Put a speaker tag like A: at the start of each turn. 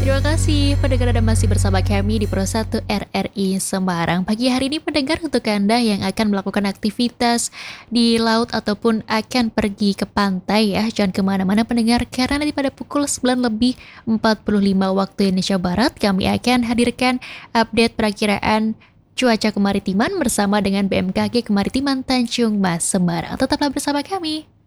A: Terima kasih pendengar Anda masih bersama kami di Pro 1 RRI Semarang. Pagi hari ini pendengar untuk Anda yang akan melakukan aktivitas di laut ataupun akan pergi ke pantai ya. Jangan kemana-mana pendengar karena nanti pada pukul 9:45 waktu Indonesia Barat kami akan hadirkan update perakiraan cuaca kemaritiman bersama dengan BMKG Kemaritiman Tanjung Mas Semarang. Tetaplah bersama kami.